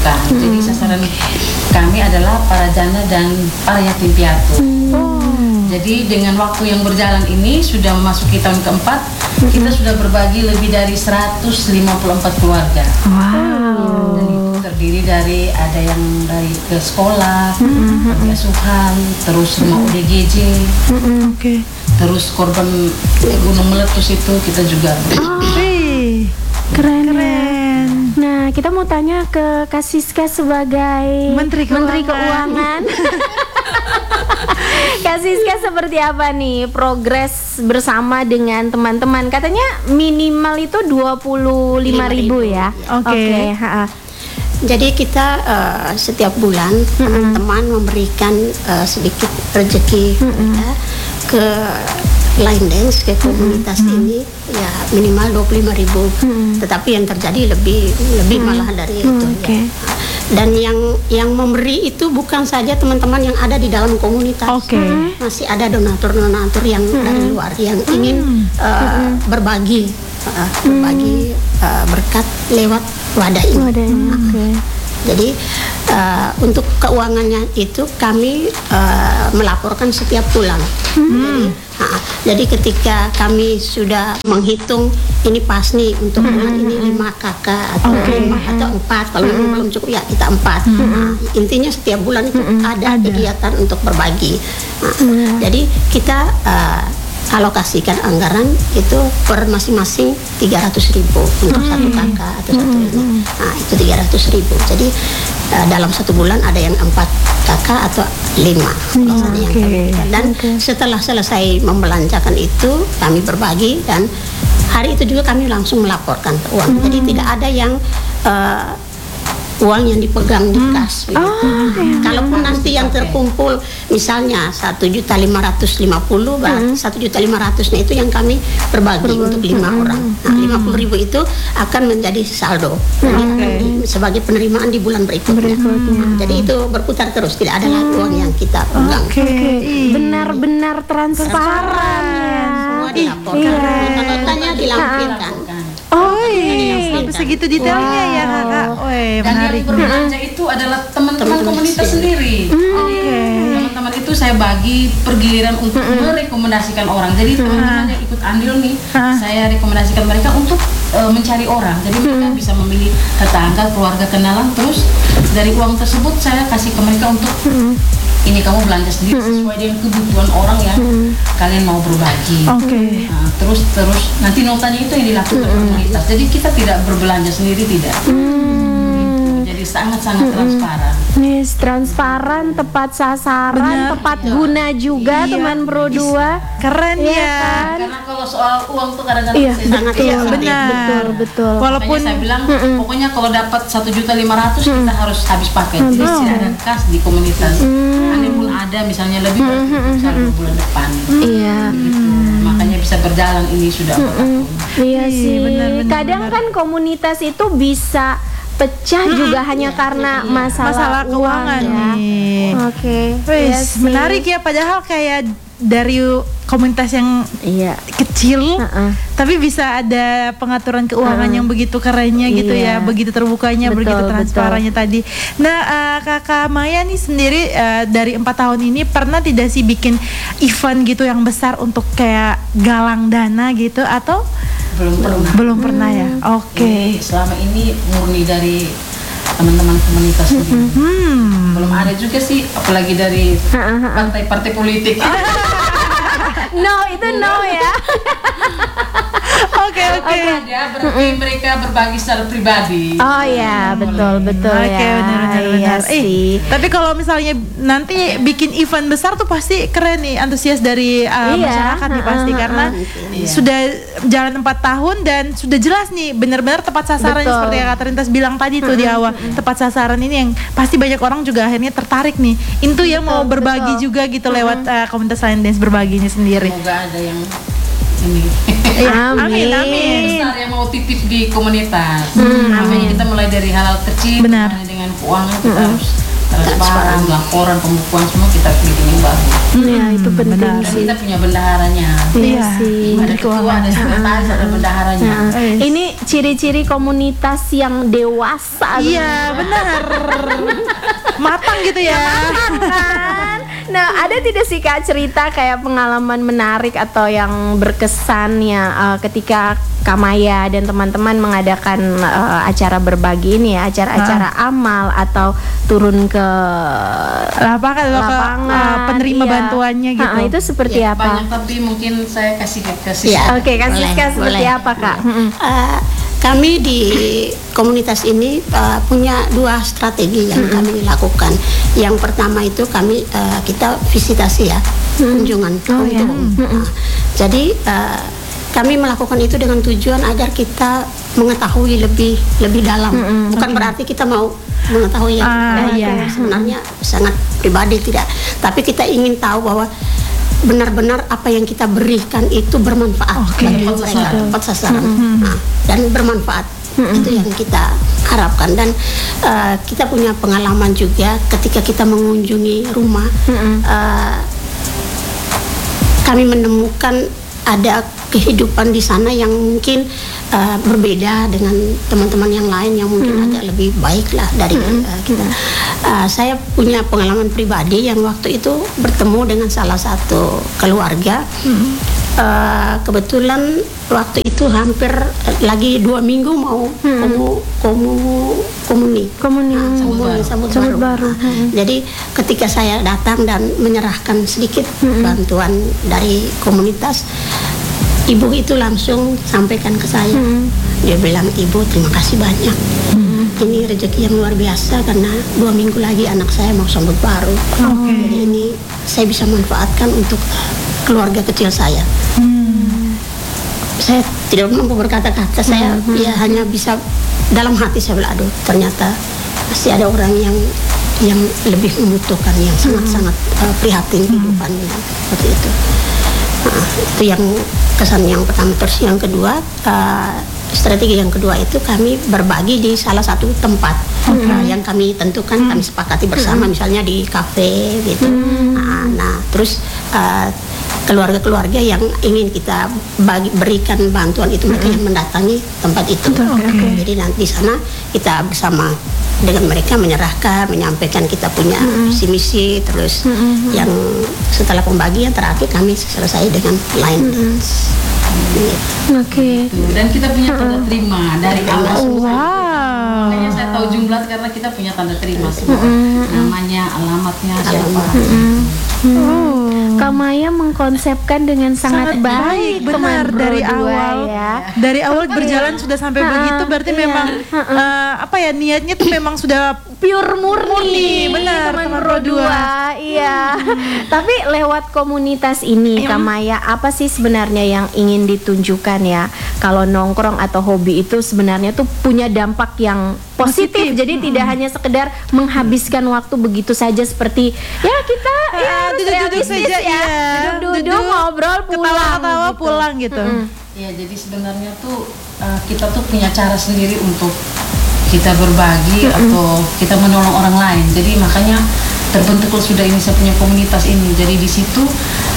bukan. Jadi sasaran kami adalah para janda dan para yatim piatu. Jadi dengan waktu yang berjalan ini sudah memasuki tahun keempat, kita sudah berbagi lebih dari 154 keluarga. Dan itu terdiri dari ada yang dari ke sekolah, panti asuhan, terus rumah ODGJ, terus korban gunung meletus itu kita juga. Keren. Nah, kita mau tanya ke Kak Siska sebagai Menteri Keuangan. Kak Siska, seperti apa nih progres bersama dengan teman-teman? Katanya minimal itu 25.000 ya. Oke. Jadi kita setiap bulan teman-teman memberikan sedikit rezeki mereka ke Line Dance, ke komunitas ini ya minimal 25.000. Tetapi yang terjadi lebih malah dari itu ya. Dan yang memberi itu bukan saja teman-teman yang ada di dalam komunitas. Masih ada donatur-donatur yang dari luar yang ingin berbagi berkat lewat wadah ini. Jadi untuk keuangannya itu kami melaporkan setiap bulan. Jadi ketika kami sudah menghitung ini pas nih untuk bulan ini 5 kakak atau 5 atau 4, kalau belum cukup ya kita 4. Intinya setiap bulan itu ada kegiatan untuk berbagi. Jadi kita alokasikan anggaran itu per masing-masing 300.000 untuk satu kakak atau satu ini. Nah, itu 300.000. Jadi dalam satu bulan ada yang 4 kakak atau 5 biasanya yang kami berikan. Dan setelah selesai membelanjakan itu kami berbagi, dan hari itu juga kami langsung melaporkan ke uang. Jadi tidak ada yang uang yang dipegang di kas. Kalaupun nanti yang terkumpul misalnya 1.550.000, berarti 1.500.000-nya itu yang kami berbagi untuk 5 orang. Nah, 50.000 itu akan menjadi saldo sebagai penerimaan di bulan berikutnya. Jadi itu berputar terus, tidak ada lagi uang yang kita pegang. Benar-benar transparan. Semua dilaporkan, notanya dilampirkan. Sampai segitu detailnya ya kakak. Dan yang berbelanja itu adalah teman-teman komunitas sendiri. Teman-teman itu saya bagi pergiliran untuk merekomendasikan orang. Jadi teman-teman yang ikut andil nih, saya rekomendasikan mereka untuk mencari orang. Jadi mereka bisa memilih tetangga, keluarga, kenalan. Terus dari uang tersebut saya kasih ke mereka untuk ini kamu belanja sendiri sesuai dengan kebutuhan orang yang kalian mau berbagi. Nah, terus nanti notanya itu yang dilakukan komunitas. Jadi kita tidak berbelanja sendiri, tidak. Jadi sangat-sangat transparan. Transparan, tepat sasaran, tepat guna juga teman Pro 2. Keren ya. Karena kalau soal uang tuh kadang-kadang betul. Walaupun saya bilang pokoknya kalau dapat 1.500.000 kita harus habis pakai. Jadi tidak ada kas di komunitas. Andai pun ada misalnya lebih misalnya bulan depan. Makanya bisa berjalan ini sudah bertahun. Iya sih. Kadang kan komunitas itu bisa pecah juga hanya karena masalah keuangan nih. Menarik ya, padahal kayak dari komunitas yang kecil tapi bisa ada pengaturan keuangan yang begitu kerennya gitu ya, begitu terbukanya, begitu transparannya tadi. Nah, Kakak Maya nih sendiri dari 4 tahun ini pernah tidak sih bikin event gitu yang besar untuk kayak galang dana gitu, atau belum pernah ya? Selama ini murni dari teman-teman komunitas sendiri. Belum ada juga sih, apalagi dari partai-partai politik. Itu no ya. Ya, berarti mereka berbagi secara pribadi. Betul ya. Benar. Tapi kalau misalnya nanti bikin event besar tuh pasti keren nih, antusias dari masyarakat nih pasti, karena sudah jalan 4 tahun dan sudah jelas nih benar-benar tepat sasaran seperti yang Kak Terintas bilang tadi tuh di awal. Tepat sasaran ini yang pasti banyak orang juga akhirnya tertarik nih. Itu yang mau berbagi juga gitu lewat komunitas Line Dance berbaginya sendiri. Semoga ada yang ini. Amin. Besar yang mau titip di komunitas. Makanya kita mulai dari hal-hal kecil, dengan keuangan kita harus transparan, laporan, pembukuan semua kita bikin baru. Ya itu penting Dan sih. kita punya bendaharanya. Iya sih. Ada ketua, ada sekretaris, ada bendaharanya. Ini ciri-ciri komunitas yang dewasa. Iya, benar. Matang gitu ya. Kan? Nah, ada tidak sih Kak cerita kayak pengalaman menarik atau yang berkesan ya ketika Kak Maya dan teman-teman mengadakan acara berbagi ini ya, acara-acara amal atau turun ke lapangan, penerima bantuannya gitu. Itu seperti Ya, apa? banyak, tapi mungkin saya kasih Ya. Oke, Kak Siska seperti boleh. apa Kak? Kami di komunitas ini punya 2 strategi yang kami lakukan. Yang pertama itu kita visitasi ya, kunjungan ke umum. Jadi kami melakukan itu dengan tujuan agar kita mengetahui lebih dalam. Bukan berarti kita mau mengetahui yang sebenarnya sangat pribadi, tidak. Tapi kita ingin tahu bahwa benar-benar apa yang kita berikan itu bermanfaat bagi mereka, tepat sasaran, dan bermanfaat. Itu yang kita harapkan. Dan kita punya pengalaman juga ketika kita mengunjungi rumah, kami menemukan ada kehidupan di sana yang mungkin berbeda dengan teman-teman yang lain yang mungkin agak lebih baik lah dari kita. Saya punya pengalaman pribadi yang waktu itu bertemu dengan salah satu keluarga. Kebetulan waktu itu hampir lagi 2 minggu mau sambut baru. Jadi ketika saya datang dan menyerahkan sedikit bantuan dari komunitas, ibu itu langsung sampaikan ke saya. Dia bilang, "Ibu, terima kasih banyak. Ini rezeki yang luar biasa karena 2 minggu lagi anak saya mau sambut baru. Jadi ini saya bisa manfaatkan untuk keluarga kecil saya." Saya tidak mampu berkata-kata, saya ya hanya bisa dalam hati saya bilang, aduh, ternyata masih ada orang yang lebih membutuhkan, yang sangat-sangat prihatin kehidupannya seperti itu. Itu yang kesan yang pertama. Terus yang kedua, strategi yang kedua itu kami berbagi di salah satu tempat yang kami tentukan, kami sepakati bersama, misalnya di kafe gitu. Nah, terus keluarga-keluarga yang ingin kita berikan bantuan itu, mereka yang mendatangi tempat itu. Jadi nanti di sana kita bersama dengan mereka menyampaikan kita punya visi misi, terus yang setelah pembagian terakhir kami selesai dengan line dance. Dan kita punya tanda terima dari awal semua. Makanya saya tahu jumlah karena kita punya tanda terima semua. Namanya, alamatnya, siapa. Kak Maya mengkonsepkan dengan sangat baik benar teman dari Pro 2 awal ya. Dari awal berjalan sudah sampai begitu, berarti memang niatnya tuh memang sudah pure murni, benar, teman teman Pro Pro 2. Iya. Tapi lewat komunitas ini Kak Maya, apa sih sebenarnya yang ingin ditunjukkan ya? Kalau nongkrong atau hobi itu sebenarnya tuh punya dampak yang positif. Jadi tidak hanya sekedar menghabiskan waktu begitu saja seperti ya kita harus duduk-duduk saja ya. Duduk-duduk ngobrol pulang. Ketawa-ketawa gitu. pulang gitu. Ya, jadi sebenarnya tuh kita tuh punya cara sendiri untuk kita berbagi atau kita menolong orang lain. Jadi makanya terbentuk sudah ini saya punya komunitas ini. Jadi di situ